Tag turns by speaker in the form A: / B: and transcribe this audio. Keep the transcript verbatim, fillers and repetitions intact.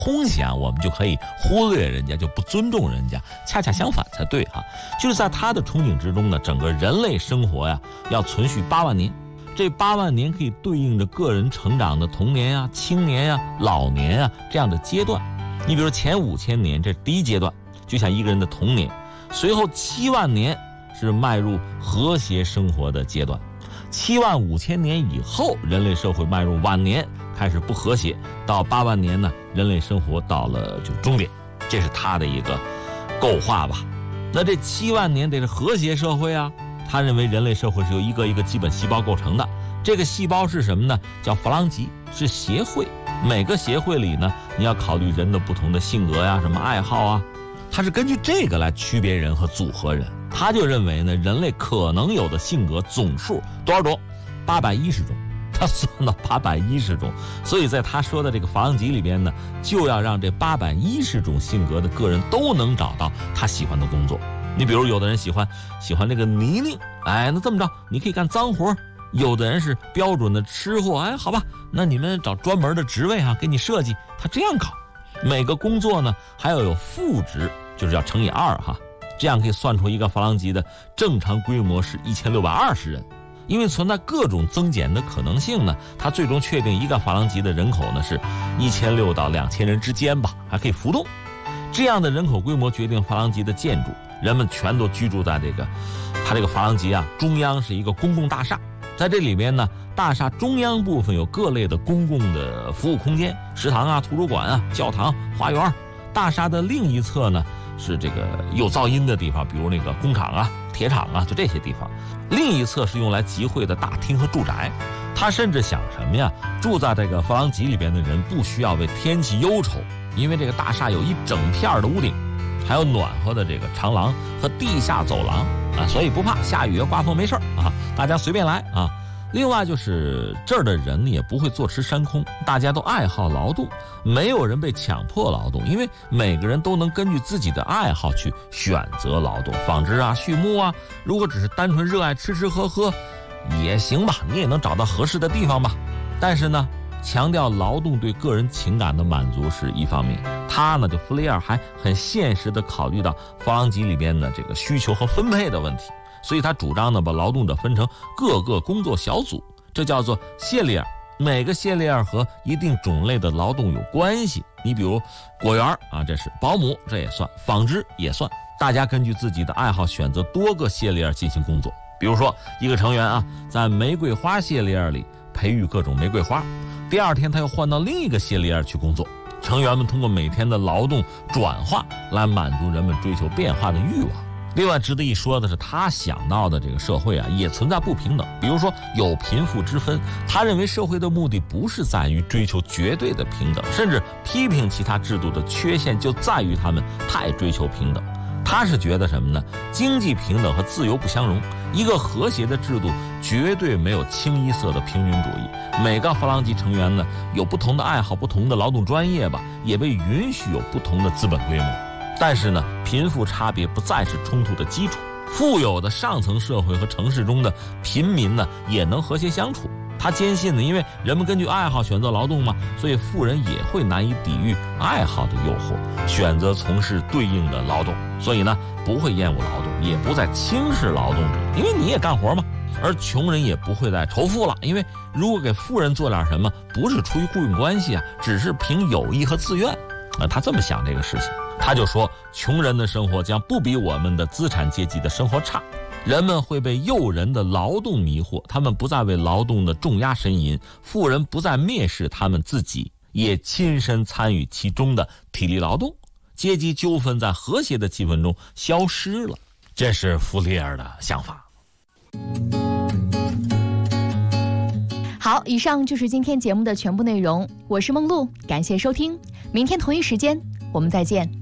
A: 空想，我们就可以忽略人家，就不尊重人家，恰恰相反才对哈。就是在他的憧憬之中呢，整个人类生活呀要存续八万年，这八万年可以对应着个人成长的童年呀、青年呀、老年呀这样的阶段。你比如前五千年，这是第一阶段，就像一个人的童年；随后七万年是迈入和谐生活的阶段，七万五千年以后，人类社会迈入晚年，开始不和谐，到八万年呢，人类生活到了就终点，这是他的一个构画吧。那这七万年得是和谐社会啊，他认为人类社会是由一个一个基本细胞构成的，这个细胞是什么呢？叫弗朗集，是协会。每个协会里呢，你要考虑人的不同的性格呀、什么爱好啊，他是根据这个来区别人和组合人。他就认为呢，人类可能有的性格总数多少种？八百一十种。他算到八百一十种，所以在他说的这个弗朗集里边呢，就要让这八百一十种性格的个人都能找到他喜欢的工作。你比如有的人喜欢喜欢这个泥泞，哎，那这么着你可以干脏活；有的人是标准的吃货，哎，好吧，那你们找专门的职位啊，给你设计，他这样搞。每个工作呢还要有赋值，就是要乘以二哈，这样可以算出一个弗朗集的正常规模是一千六百二十人。因为存在各种增减的可能性呢，他最终确定一个法郎级的人口呢是一千六到两千人之间吧，还可以浮动。这样的人口规模决定法郎级的建筑，人们全都居住在这个，他这个法郎级啊，中央是一个公共大厦，在这里面呢，大厦中央部分有各类的公共的服务空间，食堂啊、图书馆啊、教堂、花园。大厦的另一侧呢，是这个有噪音的地方，比如那个工厂啊、铁厂啊，就这些地方。另一侧是用来集会的大厅和住宅。他甚至想什么呀？住在这个弗朗集里边的人不需要为天气忧愁，因为这个大厦有一整片的屋顶，还有暖和的这个长廊和地下走廊啊，所以不怕下雨刮风没事啊，大家随便来啊。另外就是这儿的人也不会坐吃山空，大家都爱好劳动，没有人被强迫劳动，因为每个人都能根据自己的爱好去选择劳动，纺织啊、畜牧啊。如果只是单纯热爱吃吃喝喝也行吧，你也能找到合适的地方吧。但是呢，强调劳动对个人情感的满足是一方面，他呢就弗雷尔还很现实地考虑到弗朗集里边的这个需求和分配的问题。所以他主张呢，把劳动者分成各个工作小组，这叫做谢利尔。每个谢利尔和一定种类的劳动有关系。你比如果园啊，这是保姆，这也算；纺织也算。大家根据自己的爱好选择多个谢利尔进行工作。比如说，一个成员啊，在玫瑰花谢利尔里培育各种玫瑰花，第二天他又换到另一个谢利尔去工作。成员们通过每天的劳动转化来满足人们追求变化的欲望。另外值得一说的是，他想到的这个社会啊，也存在不平等。比如说有贫富之分，他认为社会的目的不是在于追求绝对的平等，甚至批评其他制度的缺陷就在于他们太追求平等。他是觉得什么呢？经济平等和自由不相容，一个和谐的制度绝对没有清一色的平均主义。每个弗朗集成员呢，有不同的爱好、不同的劳动专业吧，也被允许有不同的资本规模。但是呢，贫富差别不再是冲突的基础，富有的上层社会和城市中的贫民呢，也能和谐相处。他坚信呢，因为人们根据爱好选择劳动嘛，所以富人也会难以抵御爱好的诱惑，选择从事对应的劳动，所以呢，不会厌恶劳动，也不再轻视劳动者，因为你也干活嘛。而穷人也不会再仇富了，因为如果给富人做点什么，不是出于雇佣关系啊，只是凭友谊和自愿啊，他这么想这个事情。他就说，穷人的生活将不比我们的资产阶级的生活差，人们会被诱人的劳动迷惑，他们不再为劳动的重压呻吟，富人不再蔑视他们自己，也亲身参与其中的体力劳动，阶级纠纷在和谐的气氛中消失了。这是弗里尔的想法。
B: 好，以上就是今天节目的全部内容，我是梦露，感谢收听，明天同一时间我们再见。